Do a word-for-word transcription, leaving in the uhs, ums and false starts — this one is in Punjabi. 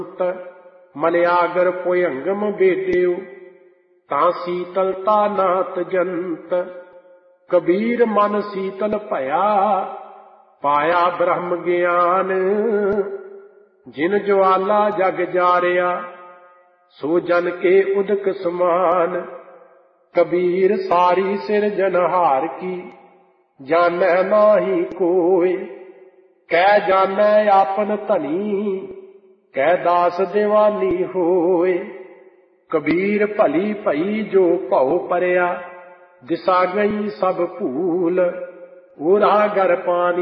ਮਲਿਆਗਰ ਭੁਯੰਗਮ ਬੇਟਿਓ ਤਾਂ ਸੀਤਲਤਾ ਨਾਤ ਜੰਤ। ਕਬੀਰ ਮਨ ਸੀਤਲ ਭਇਆ ਪਾਇਆ ਬ੍ਰਹਮ ਗਿਆਨ। ਜਿਨ ਜਵਾਲਾ ਜਗ ਜਾਰਿਆ ਸੋ ਜਨ ਕੇ ਉਦਕ ਸਮਾਨ। ਕਬੀਰ ਸਾਰੀ ਸਿਰਜਨਹਾਰ ਕੀ ਜਾਣੈ ਨਾਹੀ ਕੋਇ। ਕਹਿ ਜਾਣੈ ਆਪਨ ਧਨੀ ਕਹਿ ਦਾਸ ਦੀਵਾਨੀ ਹੋਏ। ਕਬੀਰ ਭਲੀ ਭਈ ਜੋ ਭਉ ਪਰਿਆ ਦਿਸਾ ਗਈ ਸਭ ਭੂਲ। ਓਰਾ ਗਰ ਪਾਣੀ